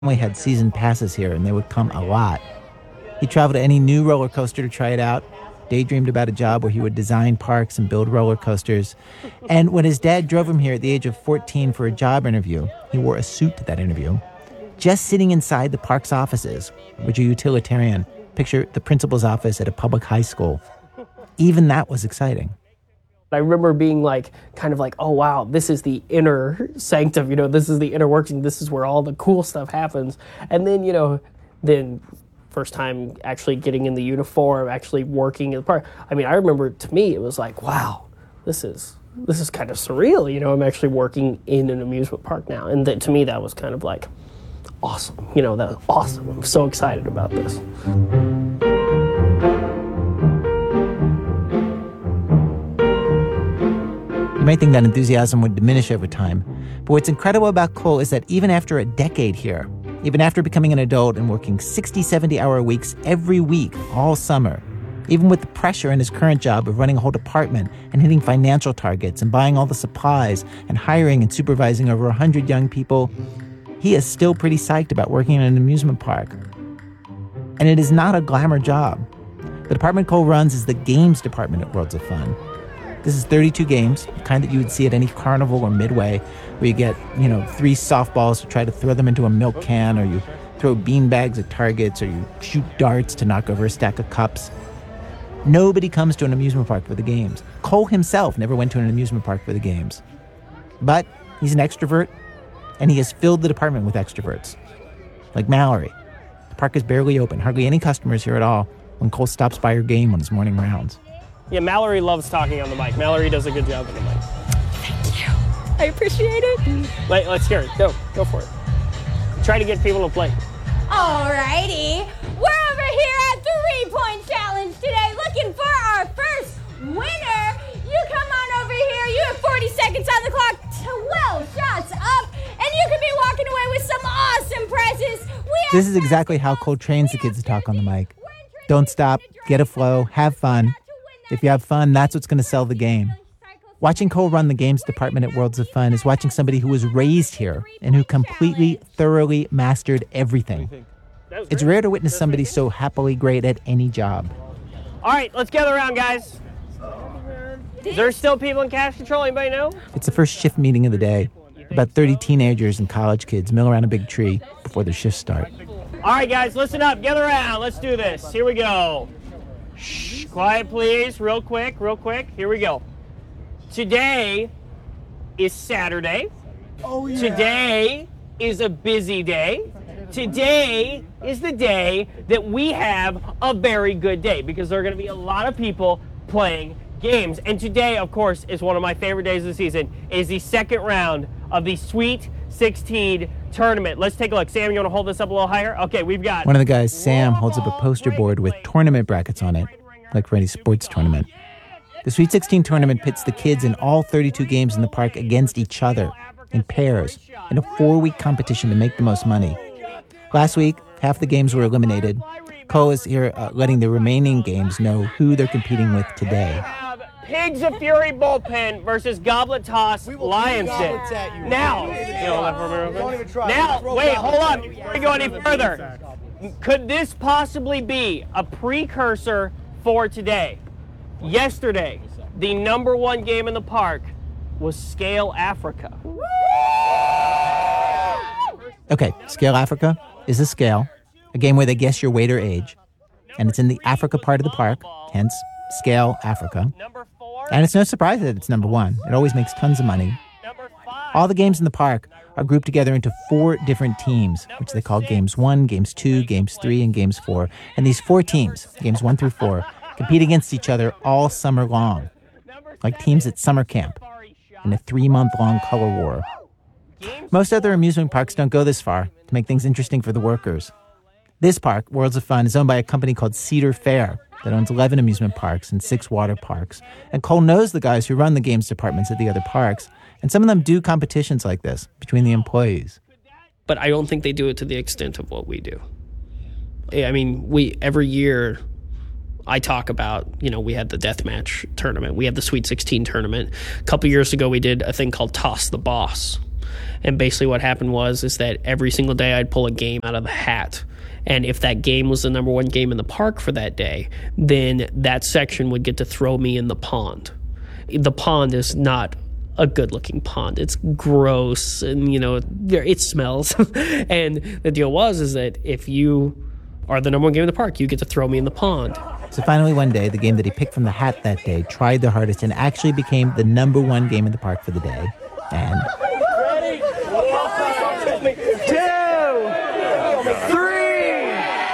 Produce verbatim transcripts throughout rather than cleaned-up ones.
family had season passes here, and they would come a lot. He traveled to any new roller coaster to try it out, daydreamed about a job where he would design parks and build roller coasters. And when his dad drove him here at the age of fourteen for a job interview, he wore a suit to that interview. Just sitting inside the park's offices, which are utilitarian, picture the principal's office at a public high school. Even that was exciting. I remember being like, kind of like, oh wow, this is the inner sanctum, you know, this is the inner working, this is where all the cool stuff happens. And then, you know, then first time actually getting in the uniform, actually working in the park. I mean, I remember to me, it was like, wow, this is this is kind of surreal, you know, I'm actually working in an amusement park now. And that, to me, that was kind of like awesome, you know, that was awesome. I'm so excited about this. You might think that enthusiasm would diminish over time, but what's incredible about Cole is that even after a decade here, even after becoming an adult and working sixty, seventy-hour weeks every week all summer, even with the pressure in his current job of running a whole department and hitting financial targets and buying all the supplies and hiring and supervising over one hundred young people, he is still pretty psyched about working in an amusement park. And it is not a glamour job. The department Cole runs is the games department at Worlds of Fun. This is thirty-two games, the kind that you would see at any carnival or midway, where you get, you know, three softballs to try to throw them into a milk can, or you throw beanbags at targets, or you shoot darts to knock over a stack of cups. Nobody comes to an amusement park for the games. Cole himself never went to an amusement park for the games. But he's an extrovert, and he has filled the department with extroverts. Like Mallory. The park is barely open, hardly any customers here at all when Cole stops by her game on his morning rounds. Yeah, Mallory loves talking on the mic. Mallory does a good job on the mic. Thank you. I appreciate it. Let, let's hear it. Go. Go for it. Try to get people to play. Alrighty. We're over here at Three Point Challenge today looking for our first winner. You come on over here. You have forty seconds on the clock. twelve shots up. And you can be walking away with some awesome prizes. We This is exactly how Cole trains the kids to talk on the mic. Don't stop. Get a flow. Have fun. If you have fun, that's what's going to sell the game. Watching Cole run the games department at Worlds of Fun is watching somebody who was raised here and who completely, thoroughly mastered everything. It's rare to witness somebody so happily great at any job. All right, let's gather around, guys. Is there still people in cash control? Anybody know? It's the first shift meeting of the day. About thirty teenagers and college kids mill around a big tree before the shifts start. All right, guys, listen up. Gather around. Let's do this. Here we go. Shh, quiet, please. Real quick, real quick. Here we go. Today is Saturday. Oh, yeah. Today is a busy day. Today is the day that we have a very good day because there are going to be a lot of people playing games. And today, of course, is one of my favorite days of the season. It is the second round of the Sweet sixteen tournament. Let's take a look. Sam, you want to hold this up a little higher? Okay, we've got... One of the guys, Sam, holds up a poster board with tournament brackets on it, like for any sports tournament. The Sweet sixteen tournament pits the kids in all thirty-two games in the park against each other, in pairs, in a four-week competition to make the most money. Last week, half the games were eliminated. Cole is here uh, letting the remaining games know who they're competing with today. Pigs of Fury Bullpen versus Goblet Toss Lions Den. Now, you know, Don't even try. now, wait, hold on. Before we go any further, could this possibly be a precursor for today? Yesterday, the number one game in the park was Scale Africa. Okay, Scale Africa is a scale, a game where they guess your weight or age, and it's in the Africa part of the park, hence Scale Africa. And it's no surprise that it's number one. It always makes tons of money. All the games in the park are grouped together into four different teams, which they call Games one, Games two, Games three, and Games four. And these four teams, Games one through four, compete against each other all summer long, like teams at summer camp, in a three-month-long color war. Most other amusement parks don't go this far to make things interesting for the workers. This park, Worlds of Fun, is owned by a company called Cedar Fair that owns eleven amusement parks and six water parks. And Cole knows the guys who run the games departments at the other parks, and some of them do competitions like this between the employees. But I don't think they do it to the extent of what we do. I mean, we every year I talk about, you know, we had the deathmatch tournament. We had the Sweet sixteen tournament. A couple years ago, we did a thing called Toss the Boss, And basically what happened was is that every single day I'd pull a game out of the hat. And if that game was the number one game in the park for that day, then that section would get to throw me in the pond. The pond is not a good-looking pond. It's gross, and, you know, it smells. And the deal was is that if you are the number one game in the park, you get to throw me in the pond. So finally one day, the game that he picked from the hat that day tried their hardest and actually became the number one game in the park for the day. And... Ready? Two! Three!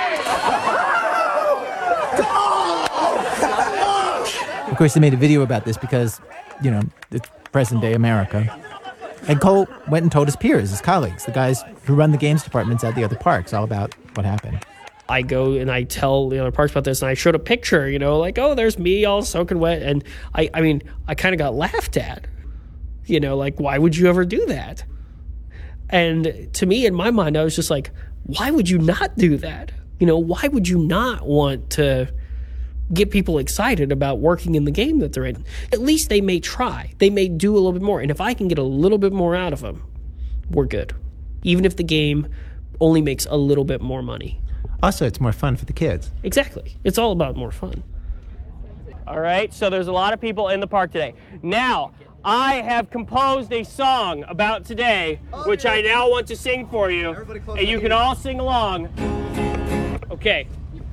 Of course, they made a video about this because, you know, it's present-day America. And Cole went and told his peers, his colleagues, the guys who run the games departments at the other parks, all about what happened. I go and I tell the other parks about this, and I showed a picture, you know, like, oh, there's me all soaking wet. And I, I mean, I kind of got laughed at, you know, like, why would you ever do that? And to me, in my mind, I was just like, why would you not do that? You know, why would you not want to get people excited about working in the game that they're in? At least they may try. They may do a little bit more. And if I can get a little bit more out of them, we're good. Even if the game only makes a little bit more money. Also, it's more fun for the kids. Exactly. It's all about more fun. All right, so there's a lot of people in the park today. Now, I have composed a song about today, which I now want to sing for you. And you can all sing along. Okay.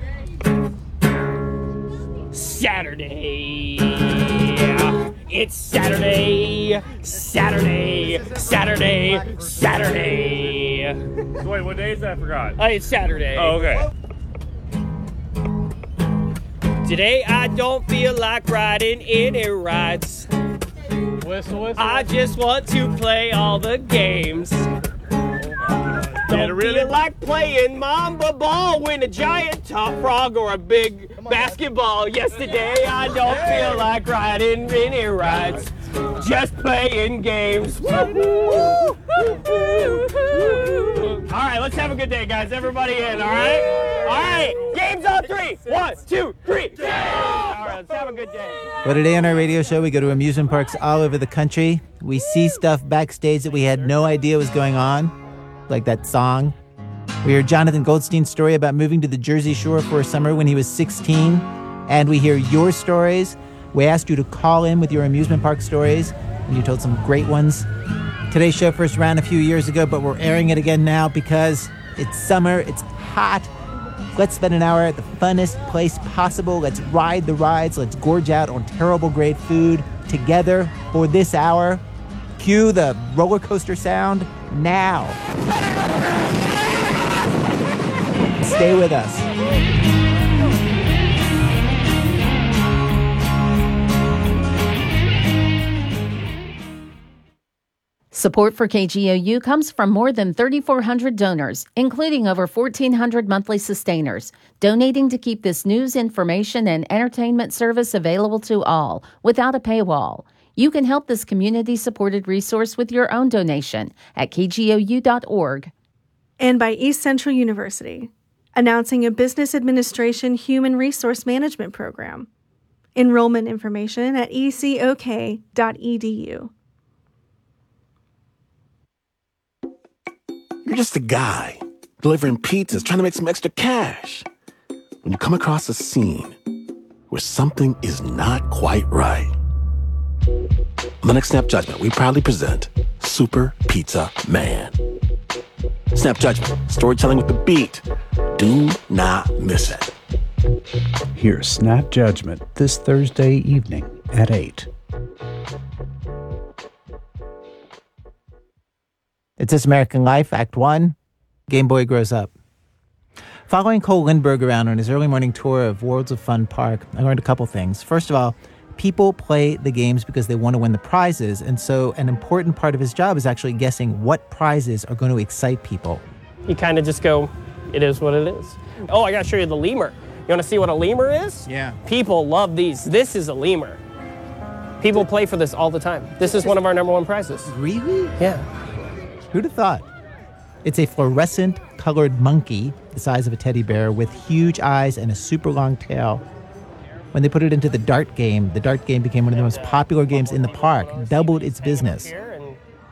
Saturday. It's Saturday. Saturday. Saturday. Saturday. So wait, what day is that? I forgot. Uh, it's Saturday. Oh, okay. Today I don't feel like riding any rides. Whistle, whistle. I just want to play all the games. Don't really? feel like playing Mamba Ball, win a giant top frog or a big basketball. Yesterday I don't feel like riding any rides. Just playing games. All right, let's have a good day, guys. Everybody in, all right? All right, games on three. One, two, three. All right, let's have a good day. But today on our radio show, we go to amusement parks all over the country. We see stuff backstage that we had no idea was going on, like that song. We hear Jonathan Goldstein's story about moving to the Jersey Shore for a summer when he was sixteen. And we hear your stories. We asked you to call in with your amusement park stories, and you told some great ones. Today's show first ran a few years ago, but we're airing it again now because it's summer, it's hot. Let's spend an hour at the funnest place possible. Let's ride the rides. Let's gorge out on terrible great food together for this hour. Cue the roller coaster sound now. Stay with us. Support for K G O U comes from more than thirty-four hundred donors, including over fourteen hundred monthly sustainers, donating to keep this news, information, and entertainment service available to all without a paywall. You can help this community-supported resource with your own donation at k g o u dot org. And by East Central University, announcing a Business Administration Human Resource Management program. Enrollment information at e c o k dot e d u. You're just a guy delivering pizzas, trying to make some extra cash. When you come across a scene where something is not quite right. On the next Snap Judgment, we proudly present Super Pizza Man. Snap Judgment, storytelling with the beat. Do not miss it. Hear Snap Judgment this Thursday evening at eight. It's This American Life, Act One, Game Boy Grows Up. Following Cole Lindbergh around on his early morning tour of Worlds of Fun Park, I learned a couple things. First of all, people play the games because they want to win the prizes, and so an important part of his job is actually guessing what prizes are going to excite people. You kind of just go, it is what it is. Oh, I got to show you the lemur. You want to see what a lemur is? Yeah. People love these. This is a lemur. People play for this all the time. This is one of our number one prizes. Really? Yeah. Who'd have thought? It's a fluorescent colored monkey the size of a teddy bear with huge eyes and a super long tail. When they put it into the dart game, the dart game became one of the most popular games in the park, doubled its business.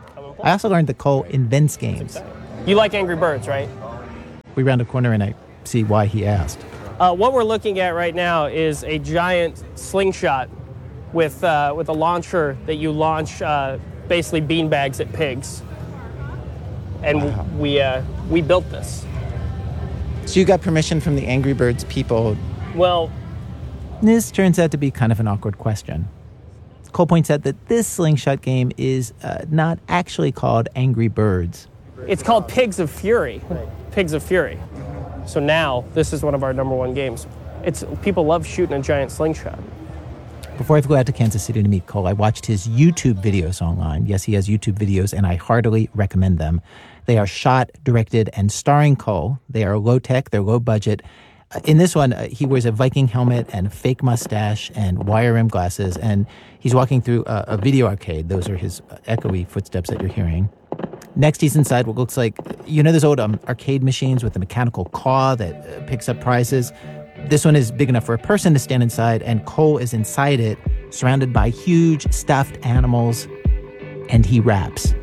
I also learned that Cole invents games. You like Angry Birds, right? We round a corner and I see why he asked. Uh, what we're looking at right now is a giant slingshot with uh, with a launcher that you launch uh, basically beanbags at pigs. And wow. we uh, we built this. So you got permission from the Angry Birds people? Well, this turns out to be kind of an awkward question. Cole points out that this slingshot game is uh, not actually called Angry Birds. It's called Pigs of Fury. Pigs of Fury. So now, this is one of our number one games. It's people love shooting a giant slingshot. Before I flew out to Kansas City to meet Cole, I watched his YouTube videos online. Yes, he has YouTube videos, and I heartily recommend them. They are shot, directed, and starring Cole. They are low-tech, they're low-budget. In this one, uh, he wears a Viking helmet and a fake mustache and wire-rimmed glasses, and he's walking through a, a video arcade. Those are his uh, echoey footsteps that you're hearing. Next, he's inside what looks like, you know those old um, arcade machines with the mechanical claw that uh, picks up prizes? This one is big enough for a person to stand inside, and Cole is inside it, surrounded by huge stuffed animals, and he raps.